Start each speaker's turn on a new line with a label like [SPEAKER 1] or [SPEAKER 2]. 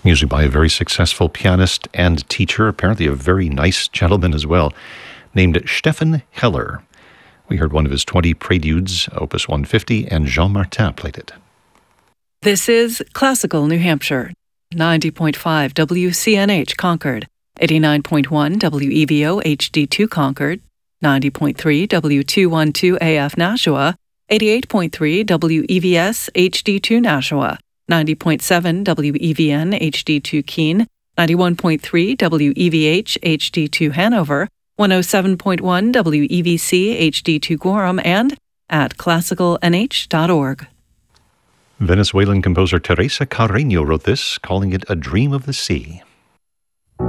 [SPEAKER 1] Music by a very successful pianist and teacher, apparently a very nice gentleman as well, named Stefan Heller. We heard one of his 20 preludes, Opus 150, and Jean Martin played it.
[SPEAKER 2] This is Classical New Hampshire, 90.5 WCNH Concord, 89.1 WEVO HD2 Concord, 90.3 W212 AF Nashua, 88.3 WEVS HD2 Nashua, 90.7 WEVN HD2 Keene, 91.3 WEVH HD2 Hanover, 107.1 WEVC HD2 Gorham, and at classicalnh.org.
[SPEAKER 1] Venezuelan composer Teresa Carreño wrote this, calling it a dream of the sea.